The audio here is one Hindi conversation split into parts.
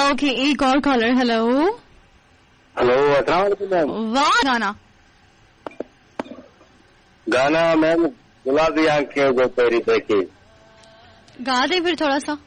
ओके, एक और कॉलर। हेलो हेलो, अस्सलाम वालेकुम मैम। वाह, गाना मैम गुलाबी आंखें जो तेरी देखी। गा दे फिर थोड़ा सा।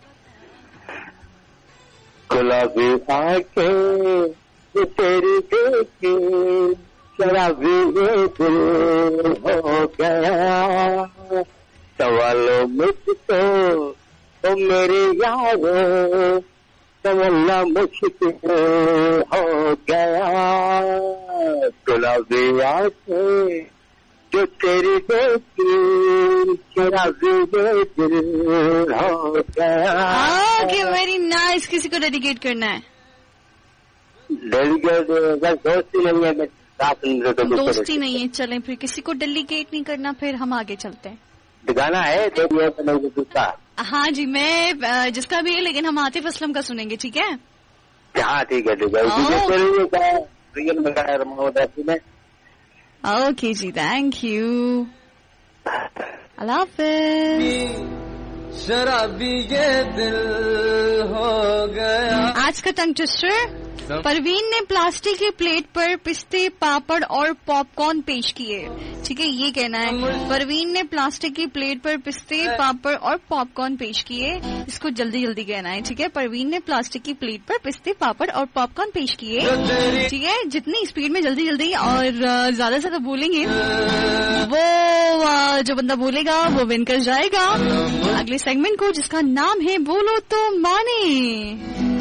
गुलाबी आंखें जो तेरी देखी, शराबी ये दिल हो गया, सवालों मुझको तो मेरे यारो, तमन्ना मुश्किल हो गया। गुलाबी आंखें जो तेरी देखी, शराबी ये दिल हो गया। Okay, very nice. किसी को डेडिकेट करना है? डेलीगेट दोस्ती नहीं है, दोस्ती नहीं है, चलें फिर किसी को डेलीगेट नहीं करना, फिर हम आगे चलते हैं। गाना है तो दूसरा। हाँ जी, मैं जिसका भी है, लेकिन हम आतिफ असलम का सुनेंगे, ठीक है? हाँ ठीक है ठीक है। ओके जी, थैंक यू, अल्लाह हाफिज। शराबी ये दिल हो गया। आज का टंग ट्विस्टर, परवीन ने प्लास्टिक की प्लेट पर पिस्ते, पापड़ और पॉपकॉर्न पेश किए। ठीक है, ये कहना है। परवीन ने प्लास्टिक की प्लेट पर पिस्ते, पापड़ और पॉपकॉर्न पेश किए। इसको जल्दी जल्दी कहना है, ठीक है? परवीन ने प्लास्टिक की प्लेट पर पिस्ते, पापड़ और पॉपकॉर्न पेश किए। ठीक है, जितनी स्पीड में जल्दी जल्दी और ज्यादा से ज्यादा बोलेंगे, वो जो बंदा बोलेगा वो विन कर जाएगा अगले सेगमेंट को, जिसका नाम है बोलो तो माने।